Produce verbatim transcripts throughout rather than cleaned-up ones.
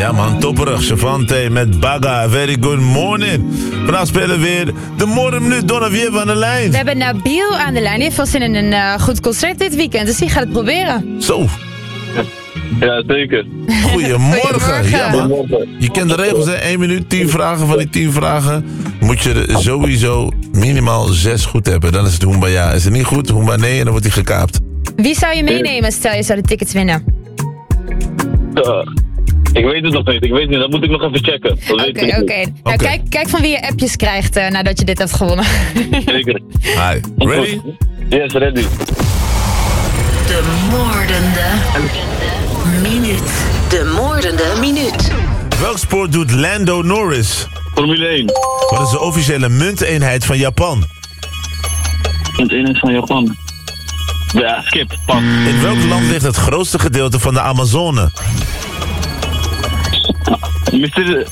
Ja man, topperig. Chavante met Baga. Very good morning. Vandaag spelen we weer de morgenminuut. Donna, wie hebben we aan de lijn? We hebben Nabil aan de lijn. Die heeft vast zin in een uh, goed concert dit weekend. Dus die gaat het proberen. Zo. Ja, zeker. Goedemorgen. Goedemorgen. Ja, man. Je kent de regels, hè? één minuut, tien vragen. Van die tien vragen moet je er sowieso minimaal zes goed hebben. Dan is het Hoemba ja. Is het niet goed, Hoemba nee en dan wordt hij gekaapt. Wie zou je meenemen stel je zou de tickets winnen? Uh, ik weet het nog niet. Ik weet niet. Dat moet ik nog even checken. Oké, oké. Okay, okay. nou, Okay. kijk, kijk van wie je appjes krijgt uh, nadat je dit hebt gewonnen. Zeker. Hi. Ready? Yes, ready. De moordende minuut. De moordende minuut. Welk sport doet Lando Norris? Formule één. Wat is de officiële munteenheid van Japan? Het eenheid van Japan. Ja, skip. Pas. In welk land ligt het grootste gedeelte van de Amazone? mister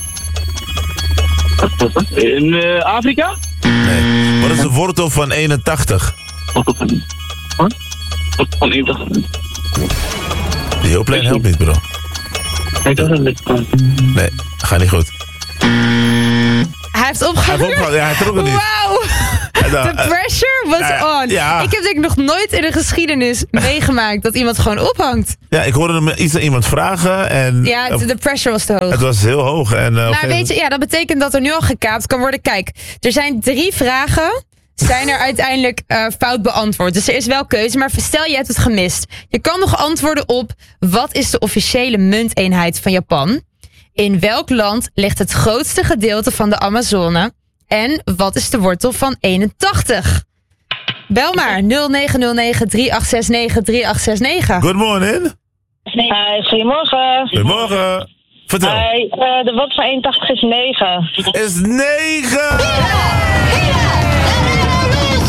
In uh, Afrika? Nee. Wat is de wortel van eenentachtig? Wat van eenentachtig? Die hulplijn helpt niet, bro. Ik dacht dat het Nee, gaat niet goed. Hij heeft Hij opgehangen. heeft opgehangen. Ja, hij trok het niet. Wauw. nou, De pressure was ja, on. ja. Ik heb denk ik nog nooit in de geschiedenis meegemaakt dat iemand gewoon ophangt. Ja, ik hoorde hem iets aan iemand vragen en... Ja, de, de pressure was te hoog. Het was heel hoog. En, uh, Maar weet je, ja, dat betekent dat er nu al gekaapt kan worden. Kijk, er zijn drie vragen, zijn er uiteindelijk uh, fout beantwoord. Dus er is wel keuze, maar stel je hebt het gemist. Je kan nog antwoorden op, wat is de officiële munteenheid van Japan? In welk land ligt het grootste gedeelte van de Amazone? En wat is de wortel van eenentachtig? Bel maar nul negen nul negen drie acht zes negen drie acht zes negen. Good morning. Hi, goedemorgen. Goedemorgen. Vertel. Hi, uh, de wat van eenentachtig is negen. Is negen!